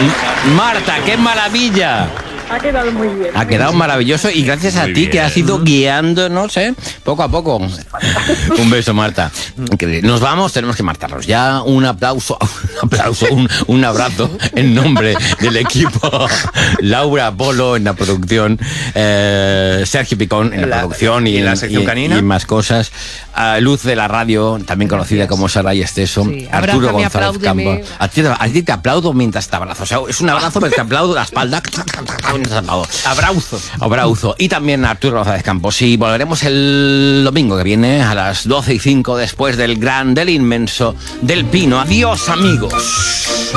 Marta, qué maravilla. Ha quedado muy bien. Ha quedado maravilloso y gracias a ti que has ido guiándonos, poco a poco. Un beso, Marta. Nos vamos, tenemos que marcharnos. Ya un aplauso, un abrazo en nombre del equipo. Laura Polo en la producción, Sergio Picón en la producción y en la sección canina y más cosas. Luz de la radio, también conocida como Saray Esteso. Sí, Arturo abrázame, González Campo. apláudeme. A ti te aplaudo mientras te abrazo. O sea, es un abrazo, pero te aplaudo la espalda. Abrauzo. Y también Arturo González Campos. Y volveremos el domingo que viene a las 12:05 después del gran, del inmenso, del Pino. Adiós, amigos.